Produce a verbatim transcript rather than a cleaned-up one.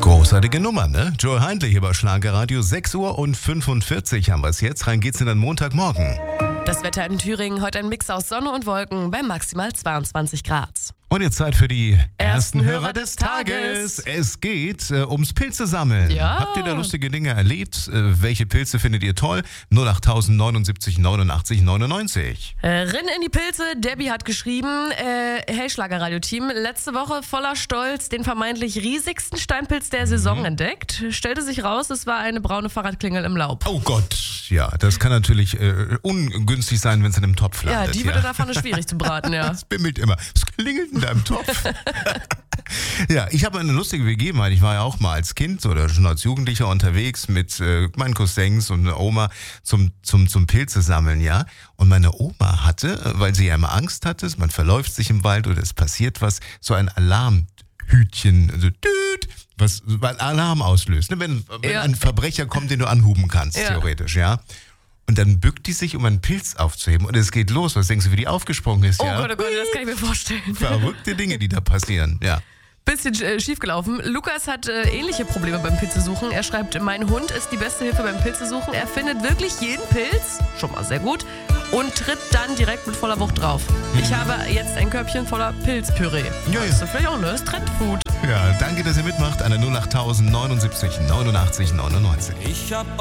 Großartige Nummer, ne? Joel Heindl hier bei Schlagerradio. sechs Uhr und fünfundvierzig haben wir es jetzt. Rein geht's in den Montagmorgen. Das Wetter in Thüringen, heute ein Mix aus Sonne und Wolken bei maximal zweiundzwanzig Grad. Und jetzt Zeit für die ersten, Ersten Hörer, Hörer des des Tages. Tages. Es geht äh, ums Pilze sammeln. Ja. Habt ihr da lustige Dinge erlebt? Äh, welche Pilze findet ihr toll? null acht neunundsiebzig neunundachtzig neunundneunzig. Äh, Rinn in die Pilze, Debbie hat geschrieben, äh, hey Schlagerradio-Team, letzte Woche voller Stolz den vermeintlich riesigsten Steinpilz der Saison Mhm. entdeckt. Stellte sich raus, es war eine braune Fahrradklingel im Laub. Oh Gott, ja, das kann natürlich äh, ungünstig sein, wenn es in einem Topf Ja, landet. die würde davon schwierig zu braten, ja. Das bimmelt immer. Was klingelt denn da im Topf? Ja, ich habe eine lustige Begebenheit. Ich war ja auch mal als Kind oder schon als Jugendlicher unterwegs mit äh, meinen Cousins und einer Oma zum, zum, zum Pilze sammeln, ja. Und meine Oma hatte, weil sie ja immer Angst hatte, man verläuft sich im Wald oder es passiert was, so ein Alarmhütchen, also düt, was weil Alarm auslöst. Ne? Wenn, wenn Ja. ein Verbrecher kommt, den du anhuben kannst, Ja. theoretisch, ja. Und dann bückt die sich, um einen Pilz aufzuheben. Und es geht los. Was denkst du, wie die aufgesprungen ist? Oh ja? Gott, oh Gott, das kann ich mir vorstellen. Verrückte Dinge, die da passieren. Ja. Bisschen äh, schiefgelaufen. Lukas hat äh, ähnliche Probleme beim Pilzesuchen. Er schreibt, mein Hund ist die beste Hilfe beim Pilzesuchen. Er findet wirklich jeden Pilz, schon mal sehr gut, und tritt dann direkt mit voller Wucht drauf. Ich habe jetzt ein Körbchen voller Pilzpüree. Ja, ja. Ist das vielleicht auch, ne? Ist Trendfood. Ja, danke, dass ihr mitmacht. An der null acht neunundsiebzig neunundachtzig neunundneunzig. Ich hab